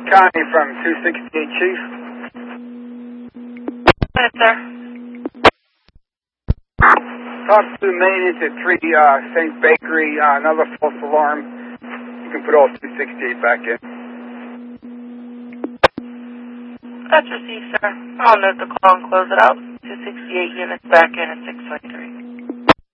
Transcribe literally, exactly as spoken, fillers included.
Connie from two sixty-eight, Chief. Yes, sir. Talk to the maintenance at three uh, Saint Bakery, uh, another false alarm. You can put all two sixty-eight back in. That's received, sir. I'll note the call and close it out. two sixty-eight units back in at six twenty-three.